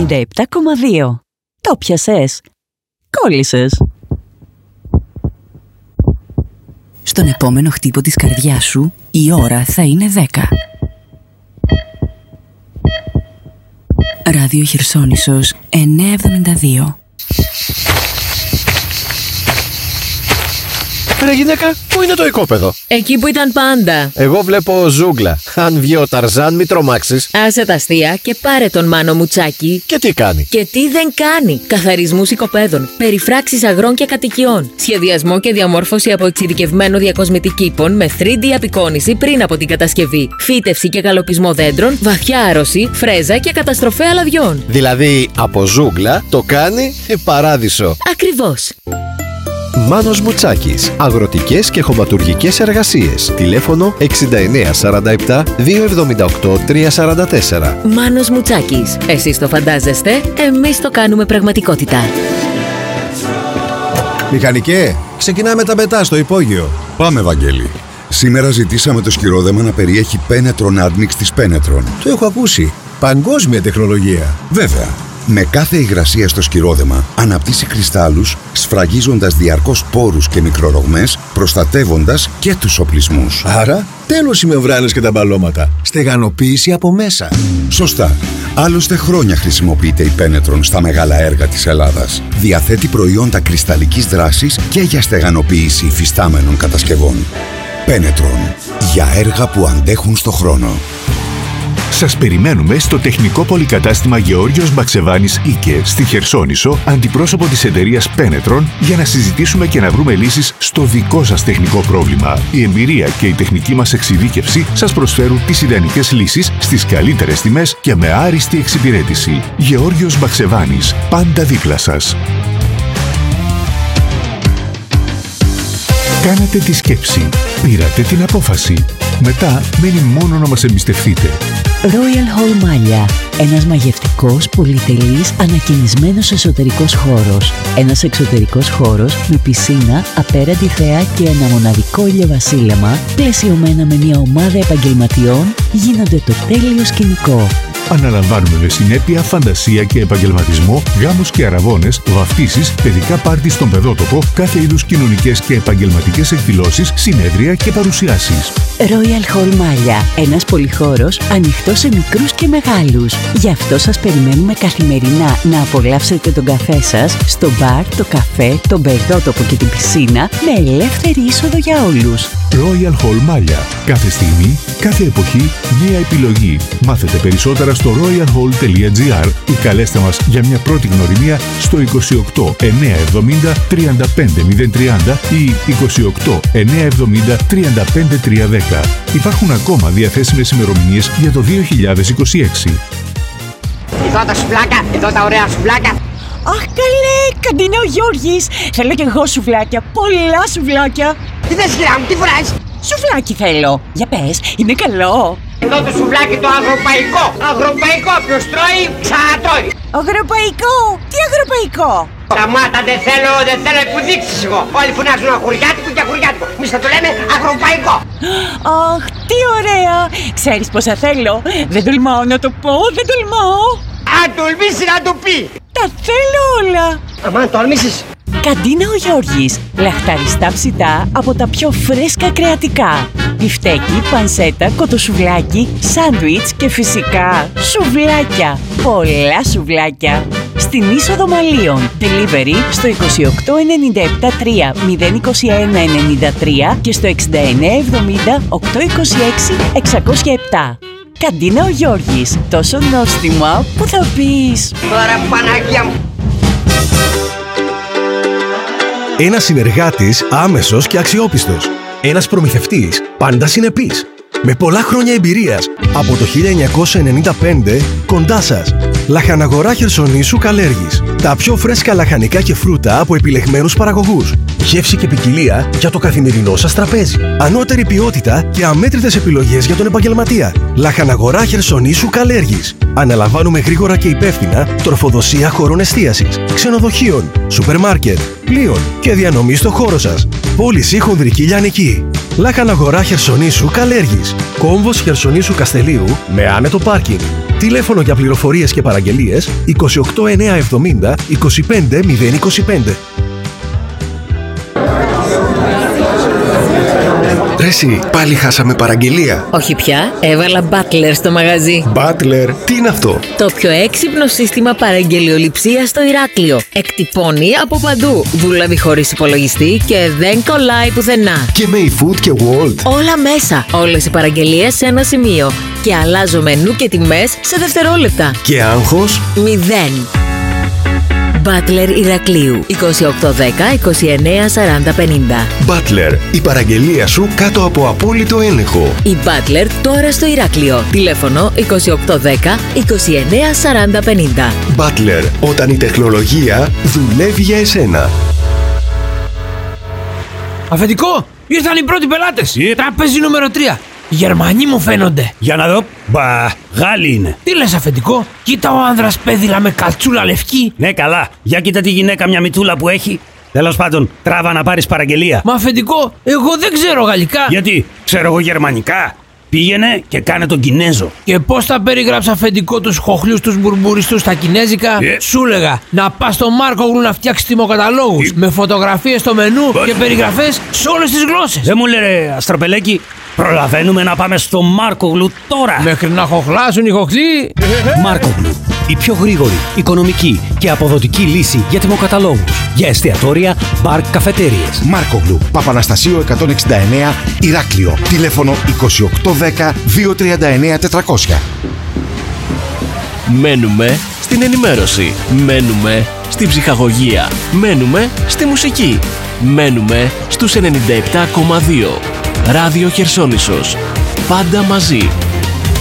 97,2. Το πιασες. Κόλλησες. Στον επόμενο χτύπο της καρδιάς σου, η ώρα θα είναι 10. Ράδιο Χερσόνησος 972. Ρε γυναίκα, πού είναι το οικόπεδο? Εκεί που ήταν πάντα. Εγώ βλέπω ζούγκλα. Αν βγει ο Ταρζάν, μη τρομάξεις. Άσε τα αστεία και πάρε τον Μάνο Μουτσάκη. Και τι κάνει? Και τι δεν κάνει? Καθαρισμούς οικοπαίδων, περιφράξεις αγρών και κατοικιών, σχεδιασμό και διαμόρφωση από εξειδικευμένο διακοσμητή κήπων με 3D απεικόνιση πριν από την κατασκευή, φύτευση και καλοπισμό δέντρων, βαθιά άρρωση, φρέζα και καταστροφέα λαδιών. Δηλαδή από ζούγκλα το κάνει παράδεισο. Ακριβώς. Μάνος Μουτσάκης. Αγροτικές και χωματουργικές εργασίες. Τηλέφωνο 69 47 278 344. Μάνος Μουτσάκης. Εσείς το φαντάζεστε, εμείς το κάνουμε πραγματικότητα. Μηχανικέ, ξεκινάμε τα μετά στο υπόγειο. Πάμε, Βαγγέλη. Σήμερα ζητήσαμε το σκυρόδεμα να περιέχει Penetron Admix της Penetron. Το έχω ακούσει. Παγκόσμια τεχνολογία. Βέβαια. Με κάθε υγρασία στο σκυρόδεμα αναπτύσσει κρυστάλλους, σφραγίζοντας διαρκώς πόρους και μικρορογμές, προστατεύοντας και τους οπλισμούς. Άρα, τέλος οι μεμβράνες και τα μπαλώματα. Στεγανοποίηση από μέσα. Σωστά. Άλλωστε χρόνια χρησιμοποιείται η Penetron στα μεγάλα έργα της Ελλάδας. Διαθέτει προϊόντα κρυσταλλικής δράσης και για στεγανοποίηση υφιστάμενων κατασκευών. Penetron. Για έργα που αντέχουν στο χρόνο. Σας περιμένουμε στο τεχνικό πολυκατάστημα Γεώργιος Μπαξεβάνης Ίκε στη Χερσόνησο, αντιπρόσωπο της εταιρείας Penetron, για να συζητήσουμε και να βρούμε λύσεις στο δικό σας τεχνικό πρόβλημα. Η εμπειρία και η τεχνική μας εξειδίκευση σας προσφέρουν τις ιδανικές λύσεις στις καλύτερες τιμές και με άριστη εξυπηρέτηση. Γεώργιος Μπαξεβάνης, πάντα δίπλα σας. Κάνατε τη σκέψη, πήρατε την απόφαση. Μετά μένει μόνο να μας εμπιστευτείτε. Royal Hall Μάλια. Ένας μαγευτικός, πολυτελής, ανακαινισμένος εσωτερικός χώρος. Ένας εξωτερικός χώρος με πισίνα, απέραντη θέα και ένα μοναδικό ηλιοβασίλεμα, πλαισιωμένα με μια ομάδα επαγγελματιών, γίνονται το τέλειο σκηνικό. Αναλαμβάνουμε με συνέπεια, φαντασία και επαγγελματισμό γάμους και αραβώνες, βαφτίσεις, παιδικά πάρτι στον παιδότοπο, κάθε είδους κοινωνικές και επαγγελματικές εκδηλώσεις, συνέδρια και παρουσιάσεις. Royal Hall Μάλια. Ένας πολυχώρος ανοιχτός σε μικρούς και μεγάλους. Γι' αυτό σας περιμένουμε καθημερινά να απολαύσετε τον καφέ σας στο μπαρ, το καφέ, τον παιδότοπο και την πισίνα με ελεύθερη είσοδο για όλους. Royal Hall Μάλια. Κάθε στιγμή, κάθε εποχή, μία επιλογή. Μάθετε περισσότερα στο royalhall.gr ή καλέστε μας για μια πρώτη γνωριμία στο 28 970 35 030 ή 28 970 35 310. Υπάρχουν ακόμα διαθέσιμες ημερομηνίες για το 2026. Εδώ τα σουβλάκια, εδώ τα ωραία σουβλάκια. Αχ καλέ, καντίνα ο Γιώργης. Θέλω κι εγώ σουβλάκια, πολλά σουβλάκια. Τι θες κυρία μου, τι φοράς? Σουβλάκι θέλω. Για πες, είναι καλό? Εδώ το σουβλάκι το αγροπαϊκό. Αγροπαϊκό, ποιος τρώει, ξανατρώει. Αγροπαϊκό, τι αγροπαϊκό? Σταμάτα, δεν θέλω που δείξεις εγώ. Όλοι φωνάζουν αγουριάτικο και αγουριάτικο. Εμείς θα το λέμε αγροπαϊκό. Αχ, τι ωραία. Ξέρεις πόσα θέλω? Δεν τολμάω να το πω, δεν τολμάω. Αν τολμήσει να το πει. Τα θέλω όλα. Αμάν τολμήσεις. Καντίνα ο Γιώργης. Λαχταριστά ψητά από τα πιο φρέσκα κρεατικά. Μπιφτέκι, πανσέτα, κοτοσουβλάκι, σάντουιτς και φυσικά σουβλάκια. Πολλά σουβλάκια. Στην είσοδο Μαλίων. Delivery στο 28 97 3 021 93 και στο 69 70 826 607. Καντίνα ο Γιώργης. Τόσο νόστιμα που θα πεις. Τώρα Παναγία μου. Ένας συνεργάτης άμεσος και αξιόπιστος. Ένας προμηθευτής πάντα συνεπής. Με πολλά χρόνια εμπειρίας. Από το 1995 κοντά σας. Λαχαναγορά Χερσονήσου Καλέργης. Τα πιο φρέσκα λαχανικά και φρούτα από επιλεγμένους παραγωγούς. Γεύση και ποικιλία για το καθημερινό σας τραπέζι. Ανώτερη ποιότητα και αμέτρητες επιλογές για τον επαγγελματία. Λαχαναγορά Χερσονήσου Καλέργης. Αναλαμβάνουμε γρήγορα και υπεύθυνα τροφοδοσία χωρών εστίασης, ξενοδοχείων, σούπερ μάρκετ, πλοίων και διανομή στο χώρο σας. Πώληση χονδρική λιανική. Λαχαναγορά Χερσονήσου Καλέργης. Κόμβος Χερσονήσου Καστελίου με άνετο πάρκινγκ. Τηλέφωνο για πληροφορίες και παραγγελίες 28 970 25 025. Ρε εσύ, πάλι χάσαμε παραγγελία. Όχι πια, έβαλα Butler στο μαγαζί. Butler, τι είναι αυτό? Το πιο έξυπνο σύστημα παραγγελιοληψίας στο Ηράκλειο. Εκτυπώνει από παντού, δουλεύει χωρίς υπολογιστή και δεν κολλάει πουθενά. Και με eFood και World. Όλα μέσα, όλες οι παραγγελίες σε ένα σημείο. Και αλλάζω μενού και τιμές σε δευτερόλεπτα. Και άγχος? 0. Butler Ηρακλείου 2810 29 40 50. Butler, η παραγγελία σου κάτω από απόλυτο έλεγχο. Η Butler τώρα στο Ηράκλειο. Τηλέφωνο 2810 29 40 50. Butler, όταν η τεχνολογία δουλεύει για εσένα. Αφεντικό, ήρθαν οι πρώτοι πελάτες. Τραπέζι νούμερο 3. Οι Γερμανοί μου φαίνονται. Για να δω. Μπα, Γάλλοι είναι. Τι λες, αφεντικό? Κοίτα ο άνδρας πέδιλα με καλτσούλα λευκή. Ναι, καλά. Για κοίτα τη γυναίκα, μια μητούλα που έχει. Τέλος πάντων, τράβα να πάρεις παραγγελία. Μα αφεντικό, εγώ δεν ξέρω γαλλικά. Γιατί, ξέρω εγώ γερμανικά. Πήγαινε και κάνε τον Κινέζο. Και πώς θα περιγράψει, αφεντικό, τους χοχλιούς τους μπουρμπουριστούς στα κινέζικα? Σου έλεγα να πας στο Μάρκογλου να φτιάξει τιμοκαταλόγους με φωτογραφίες στο μενού και περιγραφές σε όλες τις γλώσσες. Δεν μου λέει, Αστροπελέκη, προλαβαίνουμε να πάμε στο Μάρκογλου τώρα. Μέχρι να χοχλάσουν οι χοχλοί. Μάρκογλου. Η πιο γρήγορη, οικονομική και αποδοτική λύση για τιμοκαταλόγους. Για εστιατόρια, μπαρ, καφετέριες. Μάρκογλου, Παπαναστασίου 169, Ηράκλειο. Τηλέφωνο 2810 239 400. Μένουμε στην ενημέρωση. Μένουμε στην ψυχαγωγία. Μένουμε στη μουσική. Μένουμε στους 97,2. Ράδιο Χερσόνησος. Πάντα μαζί.